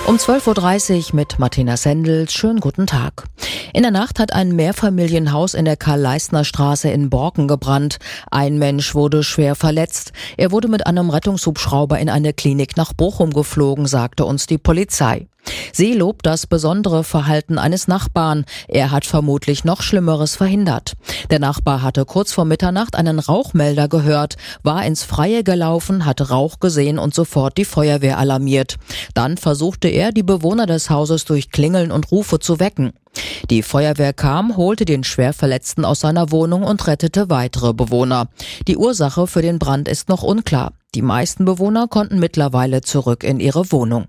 Um 12.30 Uhr mit Martina Sendel. Schönen guten Tag. In der Nacht hat ein Mehrfamilienhaus in der Karl-Leistner-Straße in Borken gebrannt. Ein Mensch wurde schwer verletzt. Er wurde mit einem Rettungshubschrauber in eine Klinik nach Bochum geflogen, sagte uns die Polizei. Sie lobt das besondere Verhalten eines Nachbarn. Er hat vermutlich noch Schlimmeres verhindert. Der Nachbar hatte kurz vor Mitternacht einen Rauchmelder gehört, war ins Freie gelaufen, hatte Rauch gesehen und sofort die Feuerwehr alarmiert. Dann versuchte er, die Bewohner des Hauses durch Klingeln und Rufe zu wecken. Die Feuerwehr kam, holte den Schwerverletzten aus seiner Wohnung und rettete weitere Bewohner. Die Ursache für den Brand ist noch unklar. Die meisten Bewohner konnten mittlerweile zurück in ihre Wohnung.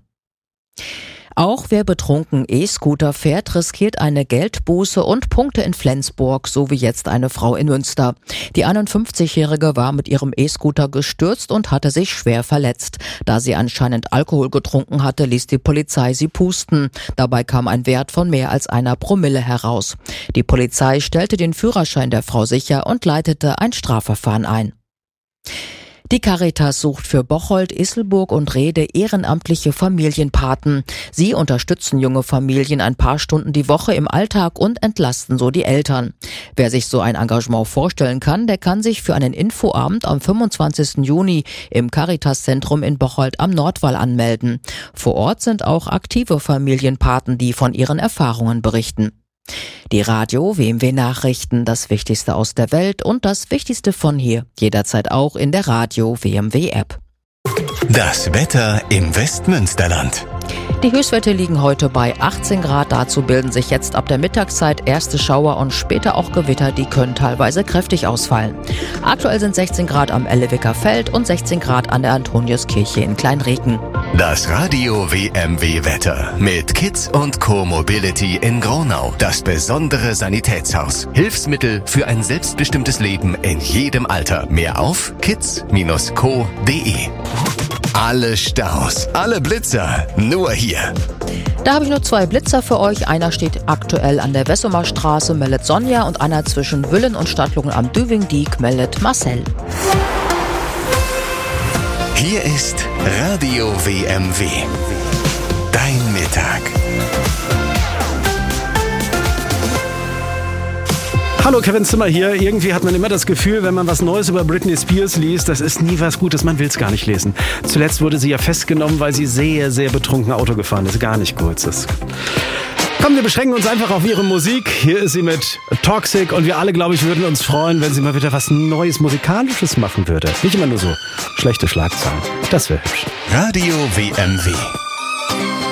Auch wer betrunken E-Scooter fährt, riskiert eine Geldbuße und Punkte in Flensburg, so wie jetzt eine Frau in Münster. Die 51-Jährige war mit ihrem E-Scooter gestürzt und hatte sich schwer verletzt. Da sie anscheinend Alkohol getrunken hatte, ließ die Polizei sie pusten. Dabei kam ein Wert von mehr als 1 Promille heraus. Die Polizei stellte den Führerschein der Frau sicher und leitete ein Strafverfahren ein. Die Caritas sucht für Bocholt, Isselburg und Rhede ehrenamtliche Familienpaten. Sie unterstützen junge Familien ein paar Stunden die Woche im Alltag und entlasten so die Eltern. Wer sich so ein Engagement vorstellen kann, der kann sich für einen Infoabend am 25. Juni im Caritas-Zentrum in Bocholt am Nordwall anmelden. Vor Ort sind auch aktive Familienpaten, die von ihren Erfahrungen berichten. Die Radio WMW Nachrichten, das Wichtigste aus der Welt und das Wichtigste von hier, jederzeit auch in der Radio WMW App. Das Wetter im Westmünsterland. Die Höchstwerte liegen heute bei 18 Grad. Dazu bilden sich jetzt ab der Mittagszeit erste Schauer und später auch Gewitter, die können teilweise kräftig ausfallen. Aktuell sind 16 Grad am Ellewicker Feld und 16 Grad an der Antoniuskirche in Kleinreken. Das Radio WMW Wetter mit Kids und Co Mobility in Gronau. Das besondere Sanitätshaus. Hilfsmittel für ein selbstbestimmtes Leben in jedem Alter. Mehr auf kids-co.de. Alle Staus, alle Blitzer, nur hier. Da habe ich nur 2 Blitzer für euch. Einer steht aktuell an der Wessumer Straße, meldet Sonja, und einer zwischen Wüllen und Stadtlungen am Düving-Diek, meldet Marcel. Hier ist Radio WMW. Dein Mittag. Hallo, Kevin Zimmer hier. Irgendwie hat man immer das Gefühl, wenn man was Neues über Britney Spears liest, das ist nie was Gutes, man will es gar nicht lesen. Zuletzt wurde sie ja festgenommen, weil sie sehr, sehr betrunken Auto gefahren ist. Gar nicht gut. Komm, wir beschränken uns einfach auf ihre Musik. Hier ist sie mit Toxic und wir alle, glaube ich, würden uns freuen, wenn sie mal wieder was Neues Musikalisches machen würde. Nicht immer nur so schlechte Schlagzeilen. Das wäre hübsch. Radio WMW.